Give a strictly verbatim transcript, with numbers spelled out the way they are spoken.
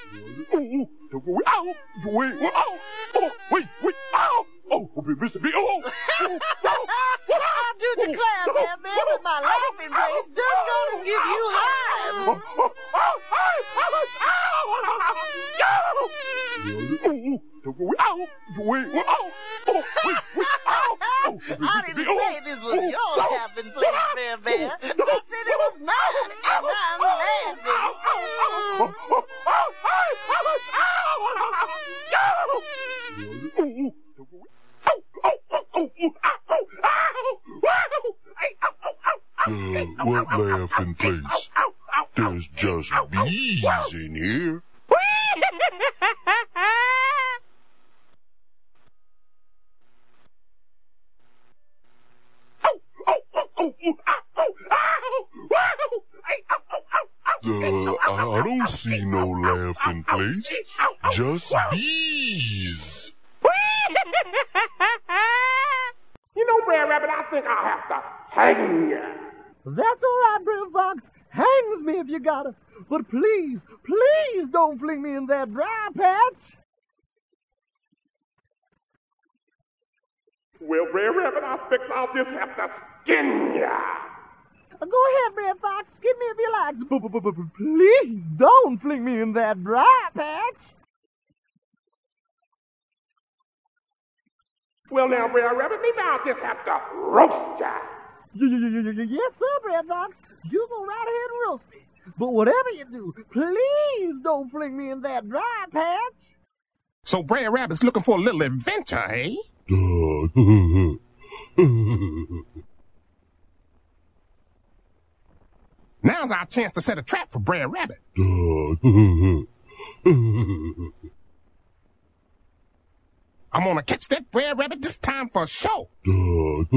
Oh, oh, ow, wait, oh, oh, wait, wait, ow, oh, oh, Mister B, oh, oh, oh, How did you clap, Bear Bear, with my laughing place? Done gonna give you life. I didn't say this was your laughing place, Bear Bear. I said it was mine, and I'm laughing. Uh, what laughing place? There's just bees in here. Uh, I don't see no laughing place. Just bees. You know, Brer Rabbit, I think I'll have to hang ya. That's all right, Brer Fox. Hangs me if you gotta. But please, please don't fling me in that dry patch. Well, Brer Rabbit, I expect I'll just have to skin ya. Go ahead, Brer Fox. Skin me if you like. But, but, but, but please don't fling me in that dry patch. Well, now, Brer Rabbit, maybe I'll just have to roast ya. Yes, sir, Brer Fox. You go right ahead and roast me. But whatever you do, please don't fling me in that dry patch. So Brer Rabbit's looking for a little adventure, eh? Now's our chance to set a trap for Brer Rabbit. I'm gonna catch that Brer Rabbit this time for sure.